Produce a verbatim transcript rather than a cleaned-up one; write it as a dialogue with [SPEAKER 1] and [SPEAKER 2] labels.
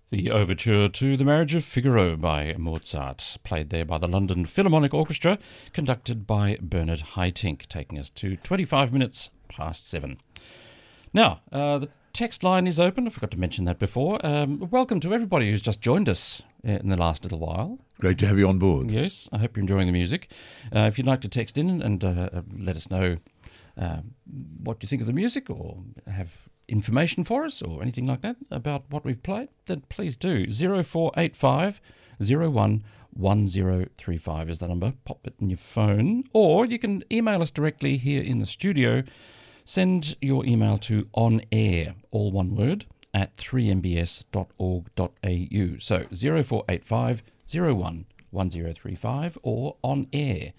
[SPEAKER 1] The overture to The Marriage of Figaro by Mozart, played there by the London Philharmonic Orchestra, conducted by Bernard Haitink, taking us to twenty-five minutes past seven. Now, uh, the text line is open. I forgot to mention that before. Um, welcome to everybody who's just joined us in the last little while.
[SPEAKER 2] Great to have you on board.
[SPEAKER 1] Yes, I hope you're enjoying the music. Uh, if you'd like to text in and uh, let us know uh, what you think of the music, or have information for us or anything like that about what we've played, then please do. zero four eight five zero one one zero three five is the number. Pop it in your phone, or you can email us directly here in the studio. Send your email to onair, all one word, at three m b s dot org dot a u. So zero four eight five zero one one zero three five or onair